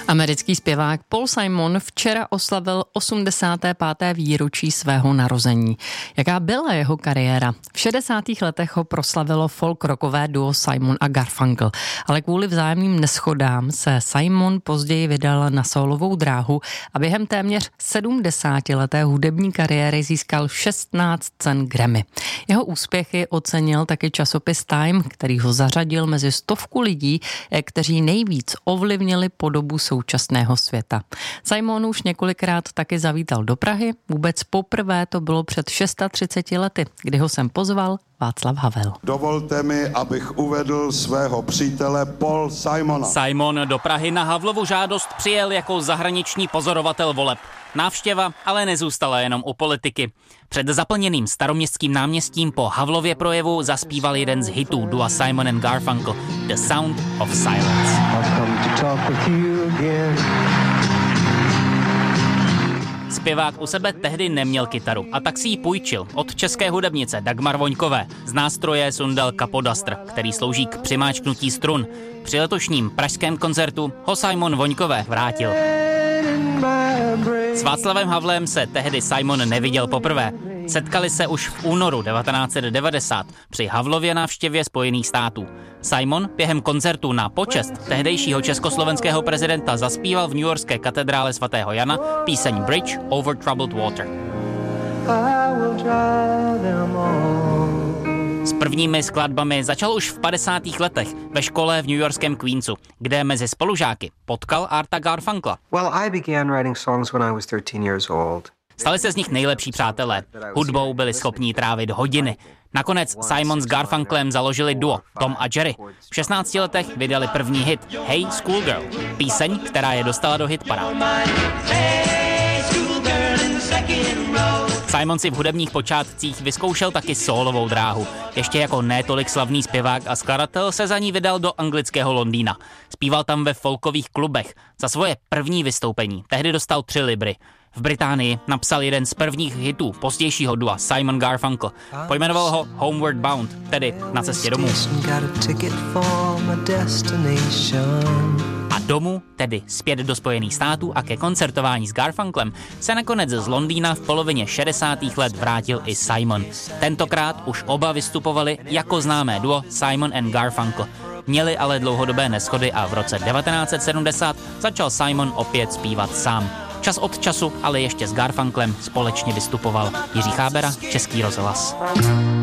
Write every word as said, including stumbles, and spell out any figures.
Americký zpěvák Paul Simon včera oslavil osmdesáté páté výročí svého narození. Jaká byla jeho kariéra? V šedesátých letech ho proslavilo folk-rockové duo Simon a Garfunkel, ale kvůli vzájemným neshodám se Simon později vydal na sólovou dráhu a během téměř sedmdesátileté hudební kariéry získal šestnáct cen Grammy. Jeho úspěchy ocenil taky časopis Time, který ho zařadil mezi stovku lidí, kteří nejvíc ovlivnili podobu současného světa. Simon už několikrát taky zavítal do Prahy, vůbec poprvé to bylo před třiceti šesti lety, kdy ho sem pozval Václav Havel. Dovolte mi, abych uvedl svého přítele Paul Simona. Simon do Prahy na Havlovu žádost přijel jako zahraniční pozorovatel voleb. Návštěva ale nezůstala jenom u politiky. Před zaplněným Staroměstským náměstím po Havlově projevu zaspíval jeden z hitů dua Simon and Garfunkel, The Sound of Silence. Zpěvák u sebe tehdy neměl kytaru a tak si ji půjčil od české hudebnice Dagmar Voňkové. Z nástroje sundal kapodastr, který slouží k přimáčknutí strun. Při letošním pražském koncertu ho Simon Voňkové vrátil. S Václavem Havlem se tehdy Simon neviděl poprvé. Setkali se už v únoru devatenáct set devadesát při Havlově návštěvě Spojených států. Simon během koncertu na počest tehdejšího československého prezidenta zaspíval v newyorské katedrále svatého Jana píseň Bridge over Troubled Water. S prvními skladbami začal už v padesátých letech ve škole v newyorském Queensu, kde mezi spolužáky potkal Arta Garfunkla. Well, I began writing songs when I was thirteen years old. Stali se z nich nejlepší přátelé. Hudbou byli schopní trávit hodiny. Nakonec Simon s Garfunklem založili duo Tom a Jerry. V šestnácti letech vydali první hit Hey Schoolgirl, píseň, která je dostala do hitparád. Simon si v hudebních počátcích vyzkoušel taky sólovou dráhu. Ještě jako ne tolik slavný zpěvák a skladatel se za ní vydal do anglického Londýna. Zpíval tam ve folkových klubech. Za svoje první vystoupení tehdy dostal tři libry. V Británii napsal jeden z prvních hitů pozdějšího dua Simon Garfunkel. Pojmenoval ho Homeward Bound, tedy Na cestě domů. A domů, tedy zpět do Spojených států a ke koncertování s Garfunklem, se nakonec z Londýna v polovině šedesátých let vrátil i Simon. Tentokrát už oba vystupovali jako známé duo Simon and Garfunkel. Měli ale dlouhodobé neshody a v roce devatenáct set sedmdesát začal Simon opět zpívat sám. Čas od času ale ještě s Garfunklem společně vystupoval. Jiří Chábera, Český rozhlas.